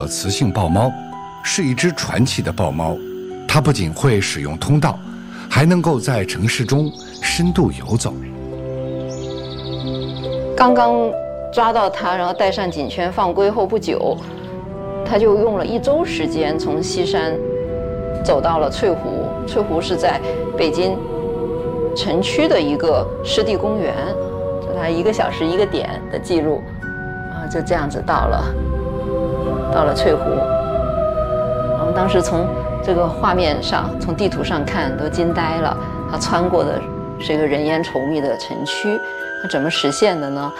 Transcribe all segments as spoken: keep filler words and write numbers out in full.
雌性豹猫，是一只传奇的豹猫。它不仅会使用通道，还能够在城市中深度游走。 刚刚抓到它，然后带上颈圈放归后不久，它就用了一周时间从西山走到了翠湖。翠湖是在北京城区的一个湿地公园，就它一个小时一个点的记录，啊，就这样子到了，到了翠湖。我们当时从这个画面上，从地图上看都惊呆了。它穿过的是一个人烟稠密的城区，它怎么实现的呢？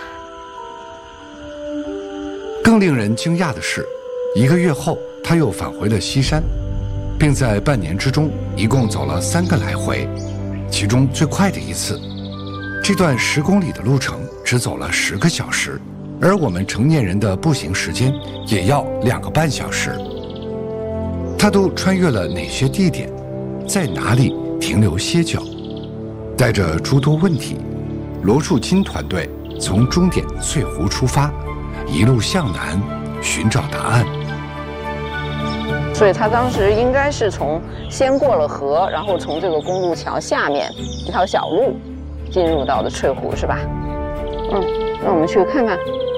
更令人惊讶的是，一个月后，它又返回了西山，并在半年之中一共走了三个来回，其中最快的一次，这段十公里的路程只走了十个小时，而我们成年人的步行时间也要两个半小时。他都穿越了哪些地点，在哪里停留歇脚？带着诸多问题，罗树金团队从终点翠湖出发，一路向南寻找答案。 所以他当时应该是从先过了河，然后从这个公路桥下面一条小路进入到的翠湖，是吧？嗯，那我们去看看。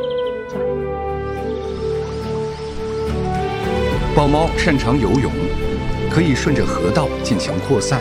豹猫擅长游泳，可以顺着河道进行扩散。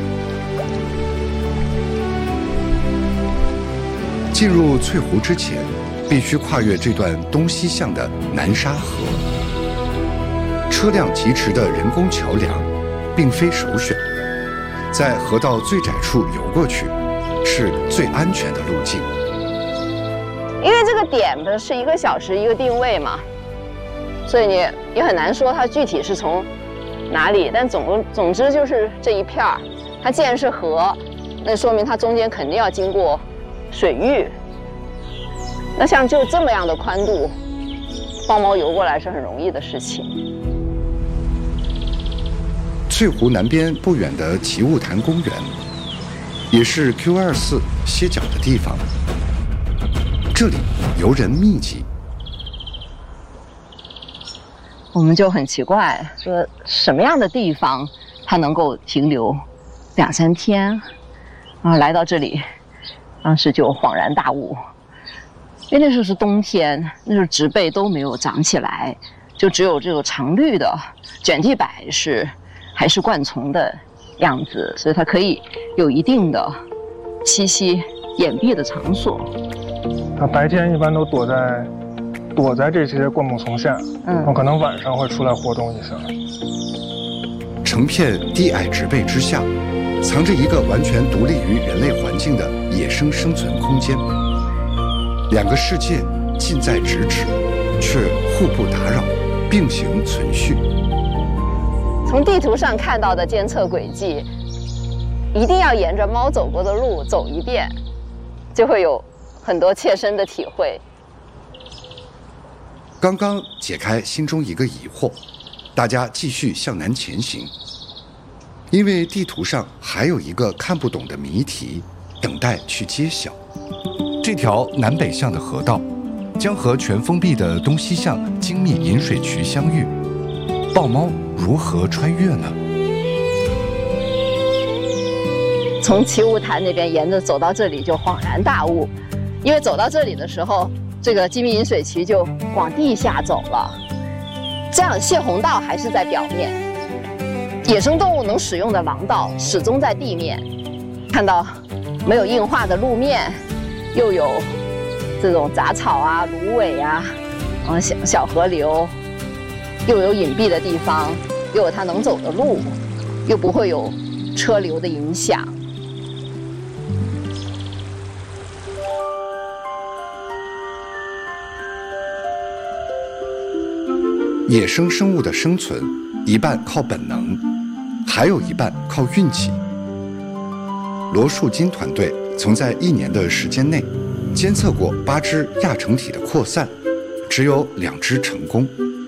进入翠湖之前，必须跨越这段东西向的南沙河。车辆疾驰的人工桥梁并非首选，在河道最窄处游过去是最安全的路径。 因为这个点不是一个小时一个定位嘛，所以你也很难说它具体是从哪里，但总总之就是这一片儿，它既然是河，那说明它中间肯定要经过水域。那像就这么样的宽度，豹猫游过来是很容易的事情。 翠湖南边不远的奇雾潭公园，也是 Q 二十四歇脚的地方。这里游人密集。 我们就很奇怪，说什么样的地方它能够停留两三天？啊，来到这里，当时就恍然大悟，因为那时候是冬天，那时候植被都没有长起来，就只有这个常绿的卷地柏是还是灌丛的样子，所以它可以有一定的栖息掩蔽的场所。 它白天一般都躲在躲在这些灌木丛下，嗯，可能晚上会出来活动一下。 成片低矮植被之下，藏着一个完全独立于人类环境的野生生存空间。两个世界近在咫尺，却互不打扰，并行存续。 从地图上看到的监测轨迹，一定要沿着猫走过的路走一遍，就会有很多切身的体会。 刚刚解开心中一个疑惑，大家继续向南前行，因为地图上还有一个看不懂的谜题，等待去揭晓。这条南北向的河道，将和全封闭的东西向精密引水渠相遇，豹猫如何穿越呢？ 从奇雾潭那边沿着走到这里就恍然大悟，因为走到这里的时候，这个精密引水渠就往地下走了，这样泄洪道还是在表面，野生动物能使用的廊道始终在地面。看到没有硬化的路面，又有这种杂草啊、芦苇啊，嗯，小小河流，又有隐蔽的地方，又有它能走的路，又不会有车流的影响。 野生生物的生存，一半靠本能，还有一半靠运气。罗树金团队曾在一年的时间内，监测过八只亚成体的扩散，只有两只成功。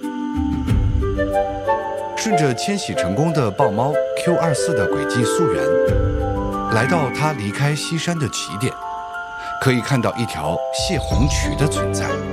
顺着迁徙成功的豹猫 Q 二十四的轨迹溯源，来到它离开西山的起点，可以看到一条泄洪渠的存在。